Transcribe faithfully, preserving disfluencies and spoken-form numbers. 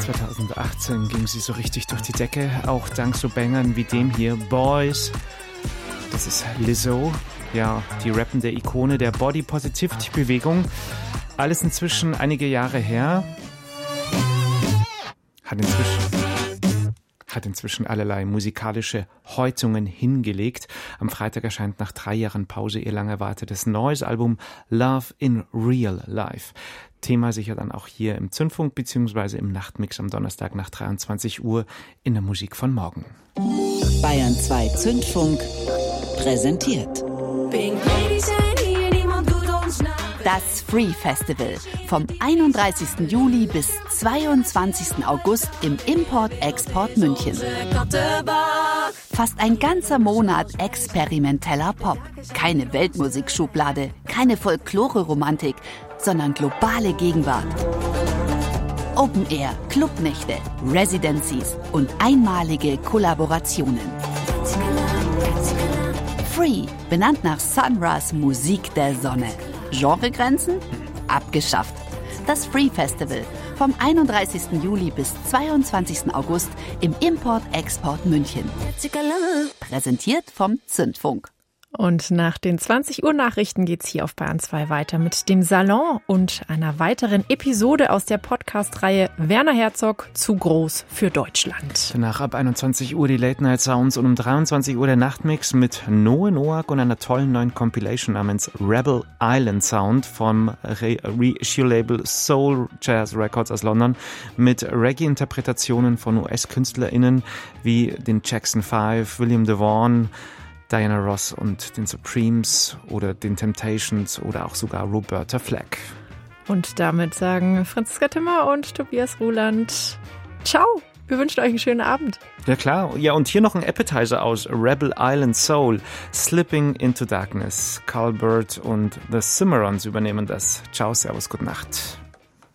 zweitausendachtzehn ging sie so richtig durch die Decke, auch dank so Bangern wie dem hier, Boys. Das ist Lizzo, ja, die rappende Ikone der Body Positivity Bewegung. Alles inzwischen einige Jahre her. Hat inzwischen, hat inzwischen allerlei musikalische Häutungen hingelegt. Am Freitag erscheint nach drei Jahren Pause ihr lang erwartetes neues Album Love in Real Life. Thema sicher dann auch hier im Zündfunk bzw. im Nachtmix am Donnerstag nach dreiundzwanzig Uhr in der Musik von morgen. Bayern zwei Zündfunk präsentiert das Free Festival vom einunddreißigsten Juli bis zweiundzwanzigsten August im Import-Export München. Fast ein ganzer Monat experimenteller Pop. Keine Weltmusikschublade, keine Folklore-Romantik, sondern globale Gegenwart. Open Air, Clubnächte, Residencies und einmalige Kollaborationen. Free, benannt nach Sun Ra's Musik der Sonne. Genregrenzen? Abgeschafft. Das Free Festival vom einunddreißigsten Juli bis zweiundzwanzigsten August im Import-Export München. Präsentiert vom Zündfunk. Und nach den zwanzig Uhr Nachrichten geht's hier auf Bayern zwei weiter mit dem Salon und einer weiteren Episode aus der Podcast-Reihe Werner Herzog zu groß für Deutschland. Danach ab einundzwanzig Uhr die Late Night Sounds und um dreiundzwanzig Uhr der Nachtmix mit Noah Noack und einer tollen neuen Compilation namens Rebel Island Sound vom Re- Reissue-Label Soul Jazz Records aus London mit Reggae-Interpretationen von U S-KünstlerInnen wie den Jackson Five, William DeVaughn, Diana Ross und den Supremes oder den Temptations oder auch sogar Roberta Flack. Und damit sagen Franziska Timmer und Tobias Ruland ciao, wir wünschen euch einen schönen Abend. Ja klar, ja und hier noch ein Appetizer aus Rebel Island Soul, Slipping into Darkness. Carl Bird und The Cimarrons übernehmen das. Ciao, servus, gute Nacht.